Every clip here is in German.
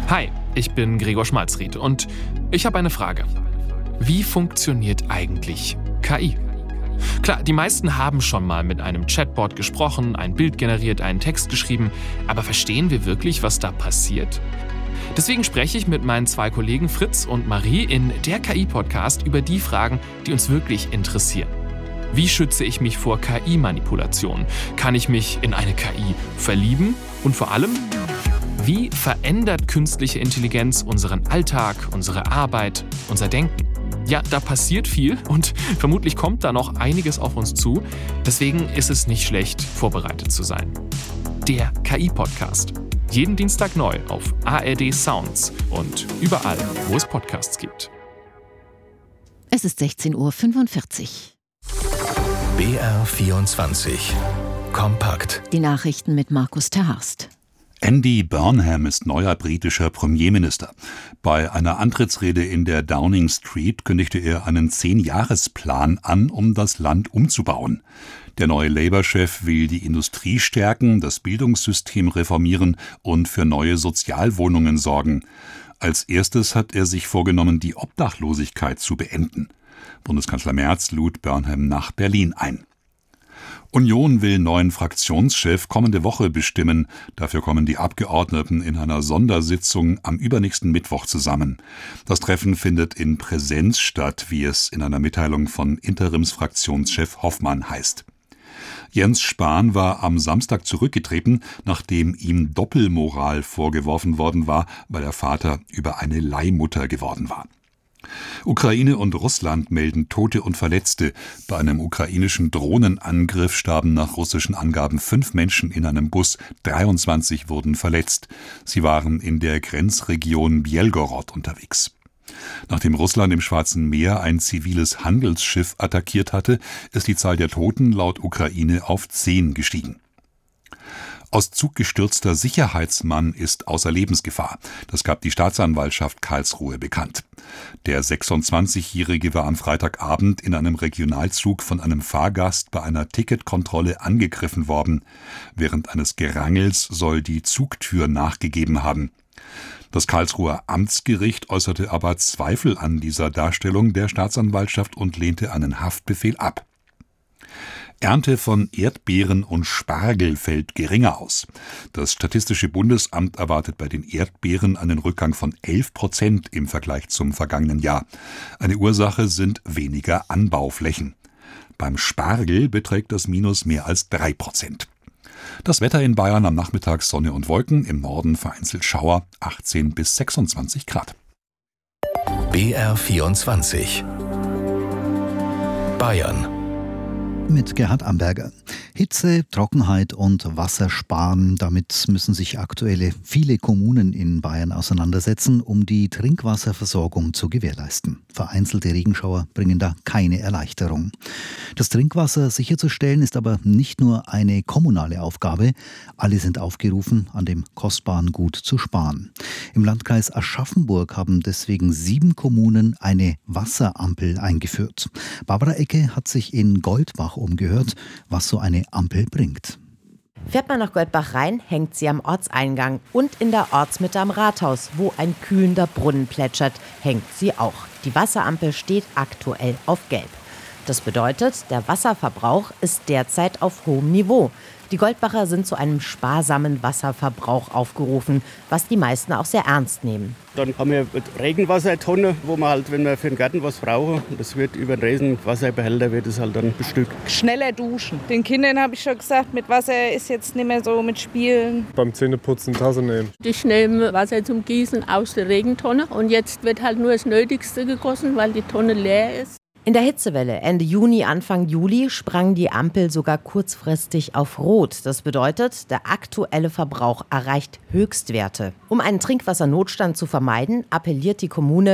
Hi, ich bin Gregor Schmalzried und ich habe eine Frage. Wie funktioniert eigentlich KI? Klar, die meisten haben schon mal mit einem Chatbot gesprochen, ein Bild generiert, einen Text geschrieben, aber verstehen wir wirklich, was da passiert? Deswegen spreche ich mit meinen 2 Kollegen Fritz und Marie in der KI-Podcast über die Fragen, die uns wirklich interessieren. Wie schütze ich mich vor KI-Manipulation? Kann ich mich in eine KI verlieben? Und vor allem, wie verändert künstliche Intelligenz unseren Alltag, unsere Arbeit, unser Denken? Ja, da passiert viel und vermutlich kommt da noch einiges auf uns zu. Deswegen ist es nicht schlecht, vorbereitet zu sein. Der KI-Podcast. Jeden Dienstag neu auf ARD Sounds und überall, wo es Podcasts gibt. Es ist 16:45 Uhr. BR24 Kompakt. Die Nachrichten mit Markus Terhorst. Andy Burnham ist neuer britischer Premierminister. Bei einer Antrittsrede in der Downing Street kündigte er einen 10-Jahresplan an, um das Land umzubauen. Der neue Labour-Chef will die Industrie stärken, das Bildungssystem reformieren und für neue Sozialwohnungen sorgen. Als erstes hat er sich vorgenommen, die Obdachlosigkeit zu beenden. Bundeskanzler Merz lud Burnham nach Berlin ein. Union will neuen Fraktionschef kommende Woche bestimmen. Dafür kommen die Abgeordneten in einer Sondersitzung am übernächsten Mittwoch zusammen. Das Treffen findet in Präsenz statt, wie es in einer Mitteilung von Interimsfraktionschef Hoffmann heißt. Jens Spahn war am Samstag zurückgetreten, nachdem ihm Doppelmoral vorgeworfen worden war, weil der Vater über eine Leihmutter geworden war. Ukraine und Russland melden Tote und Verletzte. Bei einem ukrainischen Drohnenangriff starben nach russischen Angaben 5 Menschen in einem Bus, 23 wurden verletzt. Sie waren in der Grenzregion Bjelgorod unterwegs. Nachdem Russland im Schwarzen Meer ein ziviles Handelsschiff attackiert hatte, ist die Zahl der Toten laut Ukraine auf 10 gestiegen. Aus Zug gestürzter Sicherheitsmann ist außer Lebensgefahr. Das gab die Staatsanwaltschaft Karlsruhe bekannt. Der 26-Jährige war am Freitagabend in einem Regionalzug von einem Fahrgast bei einer Ticketkontrolle angegriffen worden. Während eines Gerangels soll die Zugtür nachgegeben haben. Das Karlsruher Amtsgericht äußerte aber Zweifel an dieser Darstellung der Staatsanwaltschaft und lehnte einen Haftbefehl ab. Ernte von Erdbeeren und Spargel fällt geringer aus. Das Statistische Bundesamt erwartet bei den Erdbeeren einen Rückgang von 11% im Vergleich zum vergangenen Jahr. Eine Ursache sind weniger Anbauflächen. Beim Spargel beträgt das Minus mehr als 3%. Das Wetter in Bayern am Nachmittag Sonne und Wolken, im Norden vereinzelt Schauer, 18 bis 26 Grad. BR24 Bayern mit Gerhard Amberger. Hitze, Trockenheit und Wassersparen, damit müssen sich aktuell viele Kommunen in Bayern auseinandersetzen, um die Trinkwasserversorgung zu gewährleisten. Vereinzelte Regenschauer bringen da keine Erleichterung. Das Trinkwasser sicherzustellen ist aber nicht nur eine kommunale Aufgabe. Alle sind aufgerufen, an dem kostbaren Gut zu sparen. Im Landkreis Aschaffenburg haben deswegen 7 Kommunen eine Wasserampel eingeführt. Barbara Ecke hat sich in Goldbach umgehört, was so eine Ampel bringt. Fährt man nach Goldbach rein, hängt sie am Ortseingang und in der Ortsmitte am Rathaus, wo ein kühlender Brunnen plätschert, hängt sie auch. Die Wasserampel steht aktuell auf Gelb. Das bedeutet, der Wasserverbrauch ist derzeit auf hohem Niveau. Die Goldbacher sind zu einem sparsamen Wasserverbrauch aufgerufen, was die meisten auch sehr ernst nehmen. Dann haben wir Regenwassertonne, wo man halt, wenn wir für den Garten was brauchen, das wird über den Regenwasserbehälter wird es halt dann bestückt. Schneller duschen. Den Kindern habe ich schon gesagt, mit Wasser ist jetzt nicht mehr so mit Spielen. Beim Zähneputzen Tasse nehmen. Ich nehme Wasser zum Gießen aus der Regentonne und jetzt wird halt nur das Nötigste gegossen, weil die Tonne leer ist. In der Hitzewelle Ende Juni, Anfang Juli sprang die Ampel sogar kurzfristig auf Rot. Das bedeutet, der aktuelle Verbrauch erreicht Höchstwerte. Um einen Trinkwassernotstand zu vermeiden, appelliert die Kommune,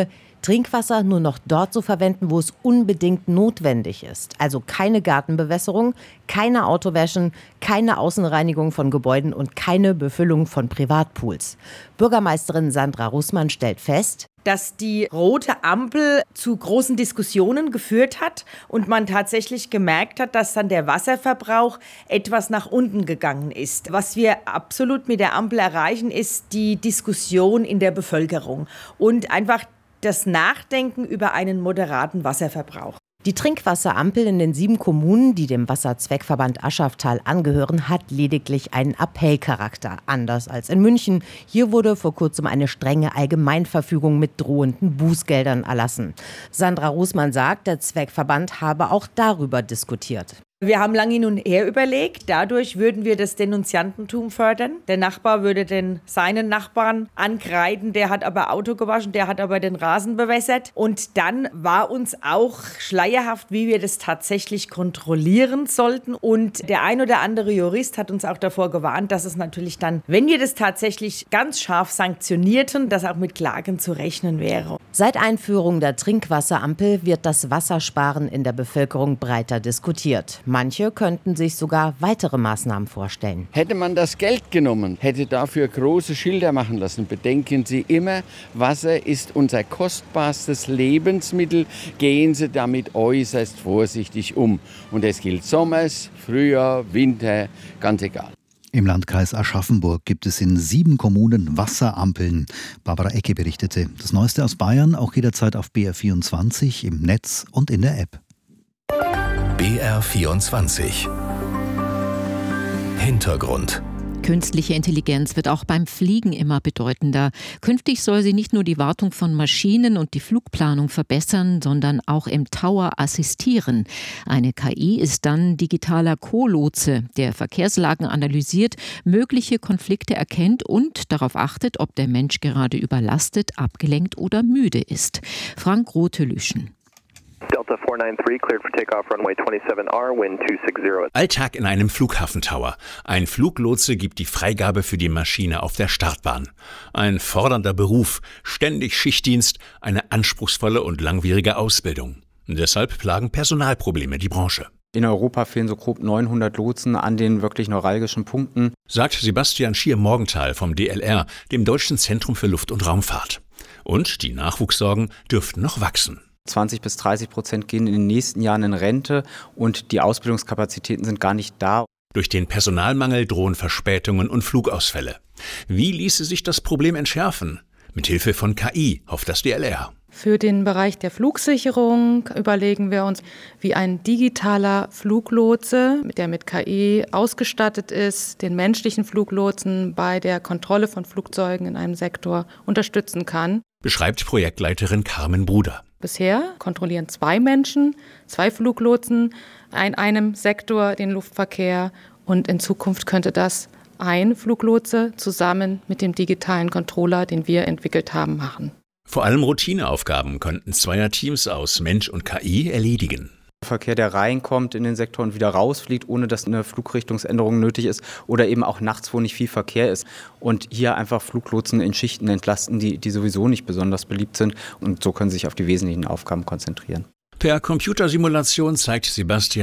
Trinkwasser nur noch dort zu verwenden, wo es unbedingt notwendig ist. Also keine Gartenbewässerung, keine Autowäschen, keine Außenreinigung von Gebäuden und keine Befüllung von Privatpools. Bürgermeisterin Sandra Rußmann stellt fest, dass die rote Ampel zu großen Diskussionen geführt hat und man tatsächlich gemerkt hat, dass dann der Wasserverbrauch etwas nach unten gegangen ist. Was wir absolut mit der Ampel erreichen, ist die Diskussion in der Bevölkerung und einfach das Nachdenken über einen moderaten Wasserverbrauch. Die Trinkwasserampel in den 7 Kommunen, die dem Wasserzweckverband Aschaftal angehören, hat lediglich einen Appellcharakter. Anders als in München. Hier wurde vor kurzem eine strenge Allgemeinverfügung mit drohenden Bußgeldern erlassen. Sandra Rußmann sagt, der Zweckverband habe auch darüber diskutiert. Wir haben lange hin und her überlegt, dadurch würden wir das Denunziantentum fördern. Der Nachbar würde seinen Nachbarn ankreiden, der hat aber Auto gewaschen, der hat aber den Rasen bewässert. Und dann war uns auch schleierhaft, wie wir das tatsächlich kontrollieren sollten. Und der ein oder andere Jurist hat uns auch davor gewarnt, dass es natürlich dann, wenn wir das tatsächlich ganz scharf sanktionierten, dass auch mit Klagen zu rechnen wäre. Seit Einführung der Trinkwasserampel wird das Wassersparen in der Bevölkerung breiter diskutiert. Manche könnten sich sogar weitere Maßnahmen vorstellen. Hätte man das Geld genommen, hätte dafür große Schilder machen lassen. Bedenken Sie immer, Wasser ist unser kostbarstes Lebensmittel. Gehen Sie damit äußerst vorsichtig um. Und es gilt Sommers, Frühjahr, Winter, ganz egal. Im Landkreis Aschaffenburg gibt es in 7 Kommunen Wasserampeln. Barbara Ecke berichtete. Das Neueste aus Bayern, auch jederzeit auf BR24, im Netz und in der App. BR24 Hintergrund. Künstliche Intelligenz wird auch beim Fliegen immer bedeutender. Künftig soll sie nicht nur die Wartung von Maschinen und die Flugplanung verbessern, sondern auch im Tower assistieren. Eine KI ist dann digitaler Co-Lotse, der Verkehrslagen analysiert, mögliche Konflikte erkennt und darauf achtet, ob der Mensch gerade überlastet, abgelenkt oder müde ist. Frank Rotelüschen. Delta 493 cleared for takeoff runway 27R, wind 260. Alltag in einem Flughafentower. Ein Fluglotse gibt die Freigabe für die Maschine auf der Startbahn. Ein fordernder Beruf, ständig Schichtdienst, eine anspruchsvolle und langwierige Ausbildung. Deshalb plagen Personalprobleme die Branche. In Europa fehlen so grob 900 Lotsen an den wirklich neuralgischen Punkten, sagt Sebastian Schier-Morgenthal vom DLR, dem Deutschen Zentrum für Luft- und Raumfahrt. Und die Nachwuchssorgen dürften noch wachsen. 20-30% gehen in den nächsten Jahren in Rente und die Ausbildungskapazitäten sind gar nicht da. Durch den Personalmangel drohen Verspätungen und Flugausfälle. Wie ließe sich das Problem entschärfen? Mithilfe von KI, hofft das DLR. Für den Bereich der Flugsicherung überlegen wir uns, wie ein digitaler Fluglotse, der mit KI ausgestattet ist, den menschlichen Fluglotsen bei der Kontrolle von Flugzeugen in einem Sektor unterstützen kann. Beschreibt Projektleiterin Carmen Bruder. Bisher kontrollieren 2 Menschen, 2 Fluglotsen in einem Sektor den Luftverkehr und in Zukunft könnte das ein Fluglotse zusammen mit dem digitalen Controller, den wir entwickelt haben, machen. Vor allem Routineaufgaben könnten Zweierteams aus Mensch und KI erledigen. Verkehr, der reinkommt in den Sektor und wieder rausfliegt, ohne dass eine Flugrichtungsänderung nötig ist oder eben auch nachts, wo nicht viel Verkehr ist. Und hier einfach Fluglotsen in Schichten entlasten, die sowieso nicht besonders beliebt sind und so können sie sich auf die wesentlichen Aufgaben konzentrieren. Per Computersimulation zeigt Sebastian